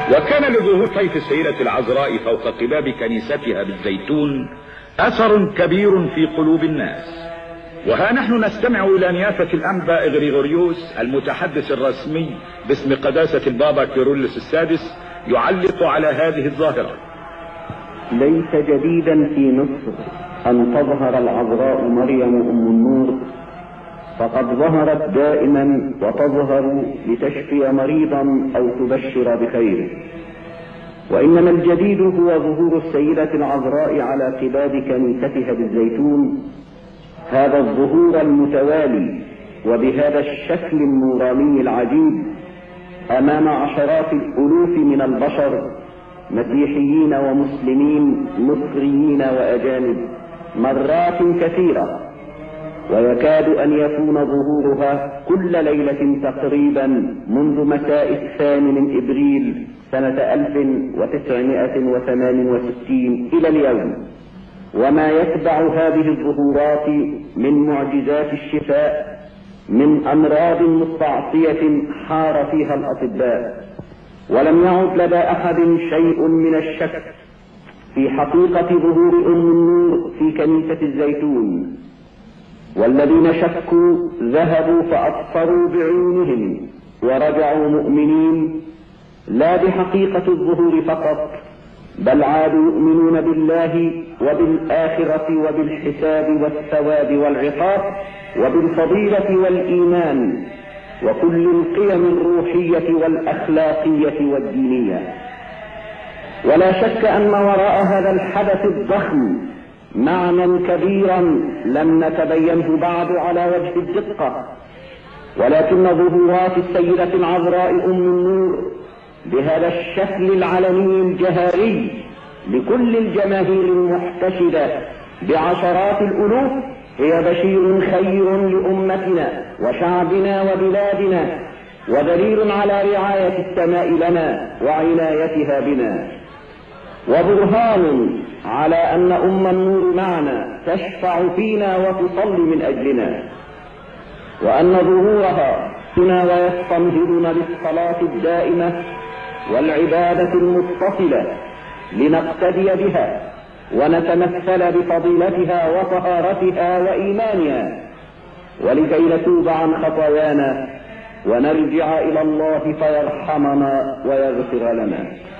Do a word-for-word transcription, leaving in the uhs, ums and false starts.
وكان لظهور طيف السيدة العذراء فوق قباب كنيستها بالزيتون اثر كبير في قلوب الناس. وها نحن نستمع الى نيافة الانبا اغريغوريوس المتحدث الرسمي باسم قداسة البابا كيرلس السادس يعلق على هذه الظاهرة. ليس جديدا في مصر ان تظهر العذراء مريم ام النور، فقد ظهرت دائما وتظهر لتشفي مريضا او تبشر بخير، وانما الجديد هو ظهور السيدة العذراء على قباب كنيستها بالزيتون، هذا الظهور المتوالي وبهذا الشكل النوراني العجيب امام عشرات الالوف من البشر، مسيحيين ومسلمين مصريين واجانب مرات كثيرة، ويكاد ان يكون ظهورها كل ليلة تقريبا منذ مساء الثاني من ابريل سنة الف وتسعمائة وثمان وستين الى اليوم. وما يتبع هذه الظهورات من معجزات الشفاء من امراض مستعصية حار فيها الاطباء، ولم يعد لدى احد شيء من الشك في حقيقة ظهور ام النور في كنيسة الزيتون. والذين شكوا ذهبوا فأبصروا بعيونهم ورجعوا مؤمنين، لا بحقيقة الظهور فقط، بل عادوا يؤمنون بالله وبالآخرة وبالحساب والثواب والعقاب وبالفضيلة والإيمان وكل القيم الروحية والأخلاقية والدينية. ولا شك أن وراء هذا الحدث الضخم معنى كبيرا لم نتبينه بعد على وجه الدقة، ولكن ظهورات السيدة العذراء أم النور بهذا الشكل العلني الجهاري لكل الجماهير المحتشدة بعشرات الألوف هي بشير خير لأمتنا وشعبنا وبلادنا، ودليل على رعاية السماء لنا وعنايتها بنا، وبرهان على أن أم النور معنا تشفع فينا وتصلي من أجلنا، وأن ظهورها يحثنا ويستنهضنا للصلاة الدائمة والعبادة المتصلة لنقتدي بها ونتمثل بفضيلتها وطهارتها وإيمانها، ولكي نتوب عن خطايانا ونرجع إلى الله فيرحمنا ويغفر لنا.